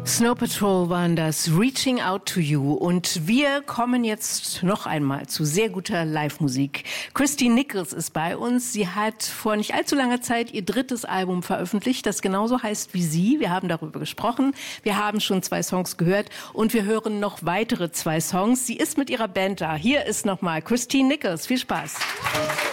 Snow Patrol waren das, Reaching Out to You. Und wir kommen jetzt noch einmal zu sehr guter Live-Musik. Christine Nichols ist bei uns. Sie hat vor nicht allzu langer Zeit ihr 3. Album veröffentlicht, das genauso heißt wie sie. Wir haben darüber gesprochen. Wir haben schon 2 Songs gehört und wir hören noch weitere 2 Songs. Sie ist mit ihrer Band da. Hier ist nochmal Christine Nichols. Viel Spaß.